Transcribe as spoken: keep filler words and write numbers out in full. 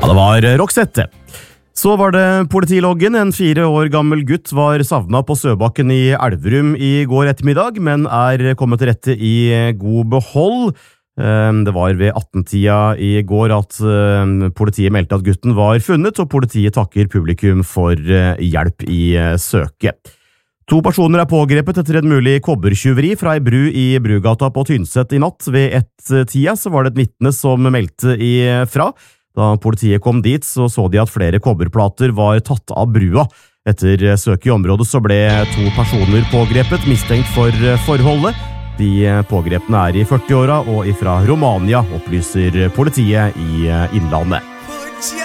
Ja, det var Roxette. Så var det politiloggen. En fire år gammel gutt var savnet på Søbakken i Elverum i går ettermiddag, men er kommet til rette i god behold. Det var ved atten-tida i går at politiet meldte at gutten var funnet, og politiet takker publikum for hjelp i søket. To personer er pågrepet etter et mulig kobbertjuveri fra ei bru i Brugata på Tynset i natt. Ved ett-tida så var det et vitne som meldte ifra. Da politiet kom dit, så så de at flere kobberplater var tatt av brua. Etter søk i området så ble to personer pågrepet, mistenkt for forholdet. De pågrepne er i førti-åra og ifra Romania, opplyser politiet i Innlandet.